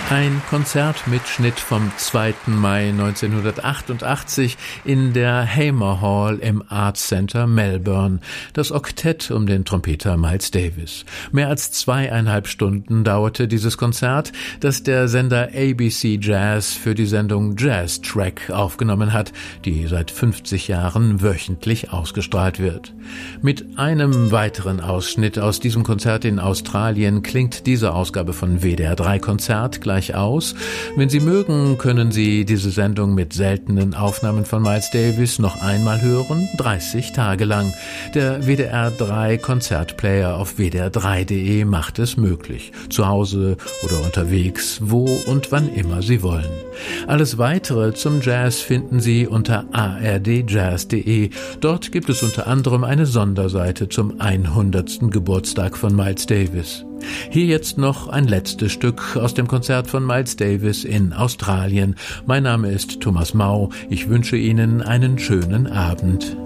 Ein Konzertmitschnitt vom 2. Mai 1988 in der Hamer Hall im Arts Centre Melbourne. Das Oktett um den Trompeter Miles Davis. Mehr als 2,5 Stunden dauerte dieses Konzert, das der Sender ABC Jazz für die Sendung Jazz Track aufgenommen hat, die seit 50 Jahren wöchentlich ausgestrahlt wird. Mit einem weiteren Ausschnitt aus diesem Konzert in Australien klingt diese Ausgabe von WDR 3 Konzert gleich aus. Wenn Sie mögen, können Sie diese Sendung mit seltenen Aufnahmen von Miles Davis noch einmal hören, 30 Tage lang. Der WDR 3 Konzertplayer auf wdr3.de macht es möglich. Zu Hause oder unterwegs, wo und wann immer Sie wollen. Alles Weitere zum Jazz finden Sie unter ardjazz.de. Dort gibt es unter anderem eine Sonderseite zum 100. Geburtstag von Miles Davis. Hier jetzt noch ein letztes Stück aus dem Konzert von Miles Davis in Australien. Mein Name ist Thomas Mau. Ich wünsche Ihnen einen schönen Abend.